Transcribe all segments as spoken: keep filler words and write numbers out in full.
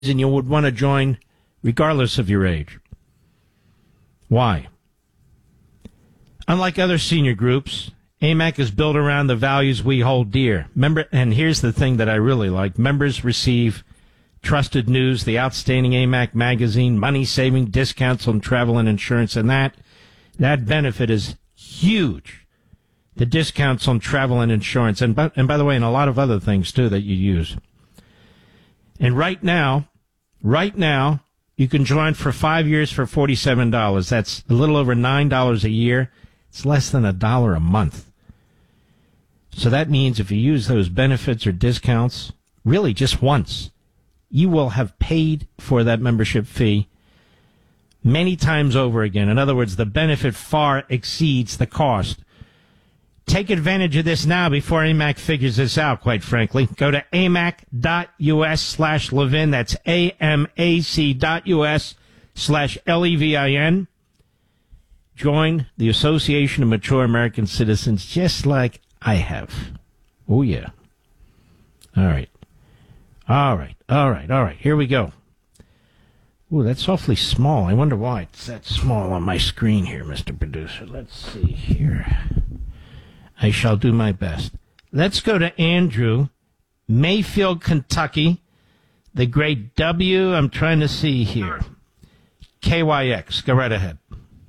reason you would want to join regardless of your age. Why? Unlike other senior groups, A M A C is built around the values we hold dear. Member, and here's the thing that I really like. Members receive trusted news, the outstanding A M A C magazine, money-saving discounts on travel and insurance, and that that benefit is huge. The discounts on travel and insurance, and by, and by the way, and a lot of other things, too, that you use. And right now, right now, you can join for five years for forty-seven dollars. That's a little over nine dollars a year. It's less than a dollar a month. So that means if you use those benefits or discounts, really just once, you will have paid for that membership fee many times over again. In other words, the benefit far exceeds the cost. Take advantage of this now before A M A C figures this out, quite frankly. Go to amac.us slash Levin. That's amac.us slash L-E-V-I-N. Join the Association of Mature American Citizens just like I have. Oh, yeah. All right. All right. All right. All right. Here we go. Ooh, that's awfully small. I wonder why it's that small on my screen here, Mister Producer. Let's see here. I shall do my best. Let's go to Andrew, Mayfield, Kentucky. The great W. I'm trying to see here. K Y X. Go right ahead.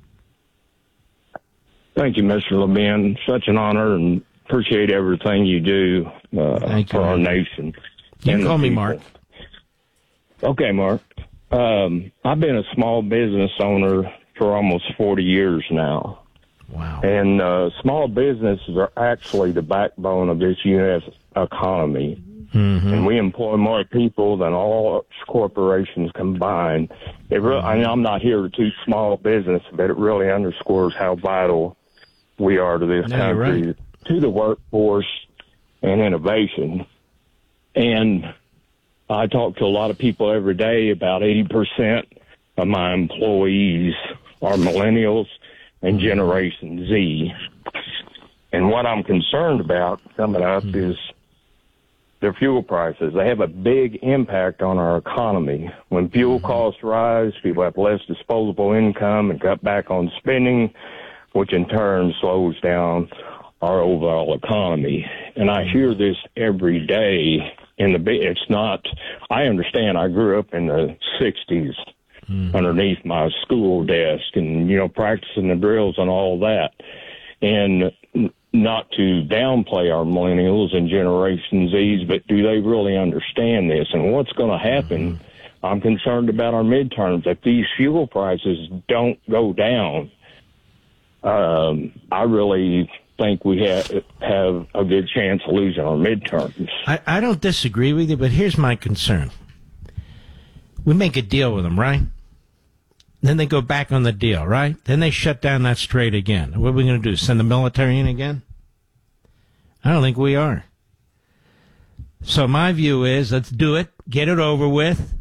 Thank you, Mister Levin. Such an honor, and appreciate everything you do uh, Thank for you, our Andrew. nation. You can call me people. Mark. Okay, Mark. Um, I've been a small business owner for almost forty years now. Wow. And uh, small businesses are actually the backbone of this U S economy. Mm-hmm. And we employ more people than all corporations combined. It really, I mean, I'm not here to teach small business, but it really underscores how vital we are to this No, you're country, right. to the workforce and innovation. And I talk to a lot of people every day. About eighty percent of my employees are millennials and Generation Z. And what I'm concerned about coming up mm-hmm. is their fuel prices. They have a big impact on our economy. When fuel mm-hmm. costs rise, people have less disposable income and cut back on spending, which in turn slows down our overall economy. And I hear this every day. In the it's not. I understand. I grew up in the sixties, mm-hmm. underneath my school desk, and you know, practicing the drills and all that. And not to downplay our millennials and Generation Zs, but do they really understand this? And what's going to happen? Mm-hmm. I'm concerned about our midterms. If these fuel prices don't go down, um, I really think we have have a good chance of losing our midterms. I, I don't disagree with you, but here's my concern. We make a deal with them, right? Then they go back on the deal, right? Then they shut down that strait again. What are we going to do, send the military in again? I don't think we are. So my view is, let's do it, get it over with.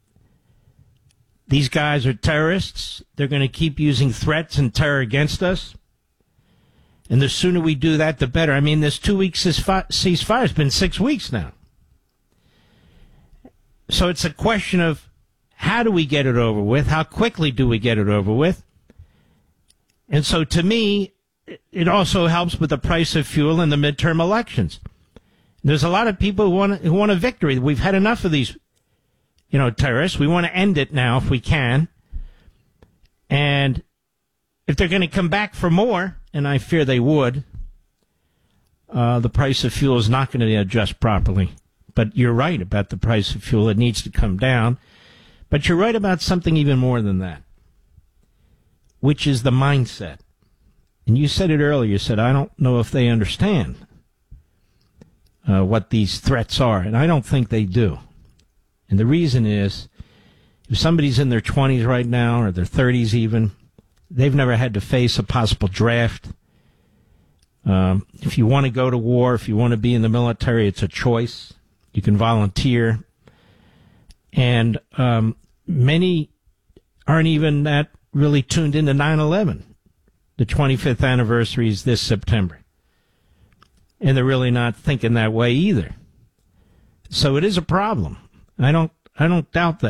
These guys are terrorists. They're going to keep using threats and terror against us. And the sooner we do that, the better. I mean, this two-week ceasefire has been six weeks now. So it's a question of how do we get it over with? How quickly do we get it over with? And so to me, it also helps with the price of fuel in the midterm elections. There's a lot of people who want, who want a victory. We've had enough of these, you know, terrorists. We want to end it now if we can. And if they're going to come back for more, and I fear they would, uh, the price of fuel is not going to adjust properly. But you're right about the price of fuel. It needs to come down. But you're right about something even more than that, which is the mindset. And you said it earlier. You said, I don't know if they understand uh, what these threats are. And I don't think they do. And the reason is, if somebody's in their twenties right now, or their thirties even, they've never had to face a possible draft. Um, if you want to go to war, if you want to be in the military, it's a choice. You can volunteer. And um, many aren't even that really tuned into nine eleven. The twenty-fifth anniversary is this September. And they're really not thinking that way either. So it is a problem. I don't I don't doubt that.